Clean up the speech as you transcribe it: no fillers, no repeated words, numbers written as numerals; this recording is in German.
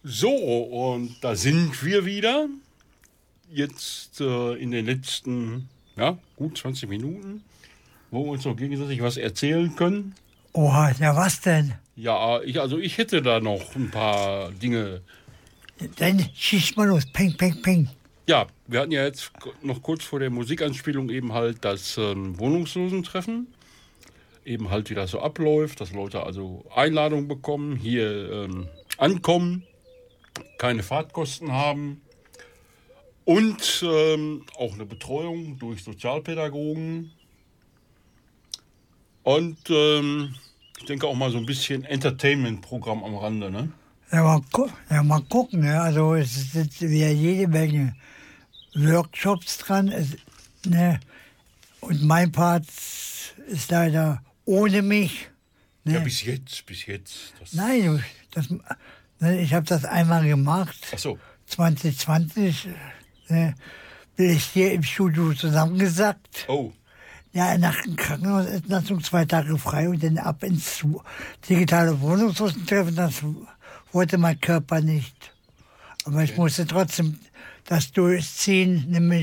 So, und da sind wir wieder. Jetzt in den letzten, gut 20 Minuten, wo wir uns noch gegenseitig was erzählen können. Oha, ja was denn? Ja, ich hätte da noch ein paar Dinge. Dann schieß mal los, peng, peng, peng. Ja, wir hatten ja jetzt noch kurz vor der Musikanspielung eben halt das Wohnungslosentreffen. Eben halt, wie das so abläuft, dass Leute also Einladungen bekommen, hier ankommen, keine Fahrtkosten haben und auch eine Betreuung durch Sozialpädagogen und ich denke auch mal so ein bisschen Entertainment-Programm am Rande, ne? Ja, mal gucken. Ne? Also es sind wieder jede Menge Workshops dran. Ne? Und mein Part ist leider ohne mich. Ne? Ja, bis jetzt. Nein, ich habe das einmal gemacht. Ach so. 2020 ne, bin ich hier im Studio zusammengesackt. Oh. Ja, nach dem Krankenhausentlassung 2 Tage frei und dann ab ins digitale Wohnungslosentreffen. Das wollte mein Körper nicht. Aber ich musste trotzdem das durchziehen, nämlich